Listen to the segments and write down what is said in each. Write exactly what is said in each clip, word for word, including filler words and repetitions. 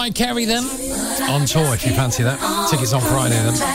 Mariah Carey then, on tour if you fancy that. Tickets on Friday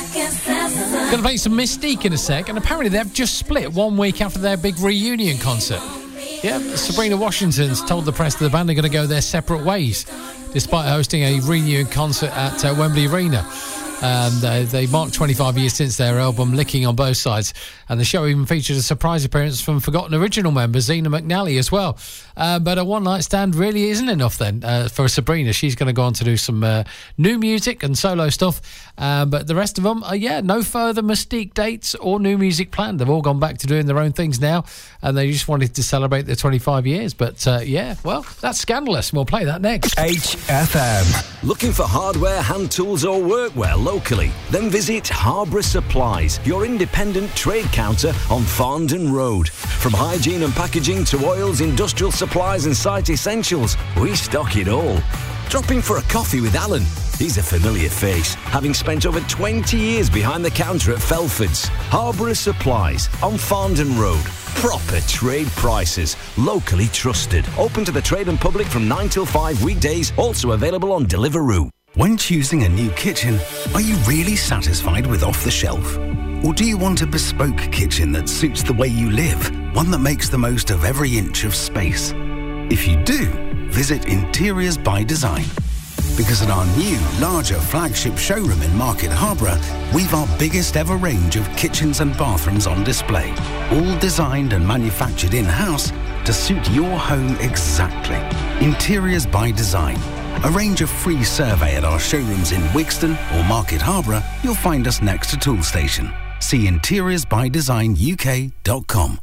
then. Going to play some Mystique in a sec, and apparently they've just split one week after their big reunion concert. Yeah, Sabrina Washington's told the press that the band are going to go their separate ways, despite hosting a reunion concert at uh, Wembley Arena. And uh, they marked twenty-five years since their album Licking on Both Sides, and the show even featured a surprise appearance from forgotten original member Zena McNally as well. Uh, but a one-night stand really isn't enough then uh, for Sabrina. She's going to go on to do some uh, new music and solo stuff, uh, but the rest of them, are, yeah, no further Mystique dates or new music planned. They've all gone back to doing their own things now, and they just wanted to celebrate their twenty-five years. But uh, yeah, well, that's scandalous. We'll play that next. H F M. Looking for hardware, hand tools or workwear locally? Then visit Harborough Supplies, your independent trade counter on Farndon Road. From hygiene and packaging to oils, industrial supplies and site essentials, we stock it all. Drop in for a coffee with Alan. He's a familiar face, having spent over twenty years behind the counter at Felford's. Harborough Supplies on Farndon Road. Proper trade prices, locally trusted. Open to the trade and public from nine till five weekdays, also available on Deliveroo. When choosing a new kitchen, are you really satisfied with off the shelf? Or do you want a bespoke kitchen that suits the way you live, one that makes the most of every inch of space? If you do, visit Interiors by Design. Because at our new, larger flagship showroom in Market Harborough, we've our biggest ever range of kitchens and bathrooms on display, all designed and manufactured in-house to suit your home exactly. Interiors by Design. Arrange a free survey at our showrooms in Wixton or Market Harborough. You'll find us next to Tool Station. See interiors by design U K dot com.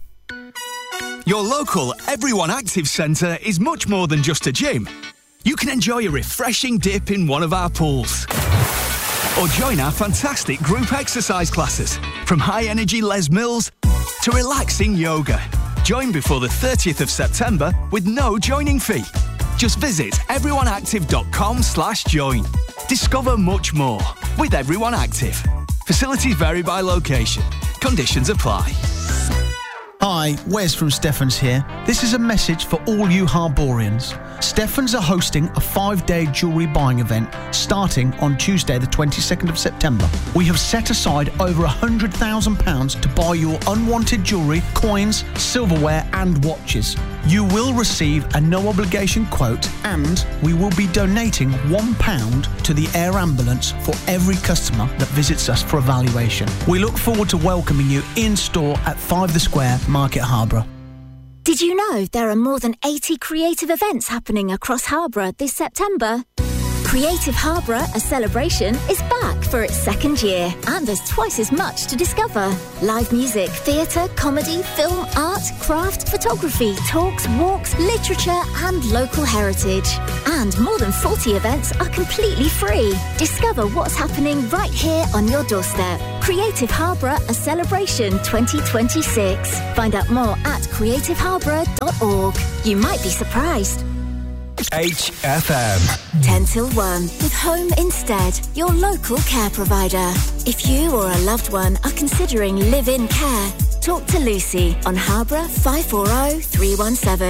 Your local Everyone Active Centre is much more than just a gym. You can enjoy a refreshing dip in one of our pools. Or join our fantastic group exercise classes, from high-energy Les Mills to relaxing yoga. Join before the thirtieth of September with no joining fee. Just visit everyoneactive.com slash join. Discover much more with Everyone Active. Facilities vary by location. Conditions apply. Hi, Wes from Steffens here. This is a message for all you Harborians. Steffens are hosting a five-day jewellery buying event starting on Tuesday the twenty-second of September. We have set aside over one hundred thousand pounds to buy your unwanted jewellery, coins, silverware and watches. You will receive a no-obligation quote, and we will be donating one pound to the air ambulance for every customer that visits us for evaluation. We look forward to welcoming you in-store at five The Square, Market Harborough. Did you know there are more than eighty creative events happening across Harborough this September? Creative Harborough, a celebration, is back for its second year, and there's twice as much to discover. Live music, theatre, comedy, film, art, craft, photography, talks, walks, literature and local heritage. And more than forty events are completely free. Discover what's happening right here on your doorstep. Creative Harborough, a celebration twenty twenty-six. Find out more at creative harborough dot org. You might be surprised. H F M. ten till one with Home Instead, your local care provider. If you or a loved one are considering live-in care, talk to Lucy on Harborough five four zero three one seven.